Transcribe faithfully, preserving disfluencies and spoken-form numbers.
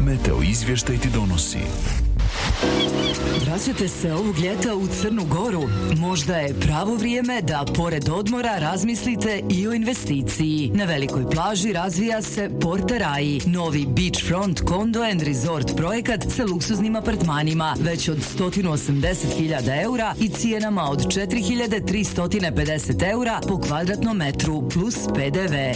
Meteo izvještaj ti donosi. Vraćate se ovog ljeta u Crnu Goru? Možda je pravo vrijeme da pored odmora razmislite i o investiciji. Na velikoj plaži razvija se Porta Rai, novi beachfront condo and resort projekat sa luksuznim apartmanima već od sto osamdeset hiljada eura i cijenama od četiri hiljade tristo pedeset eura po kvadratnom metru plus P D V.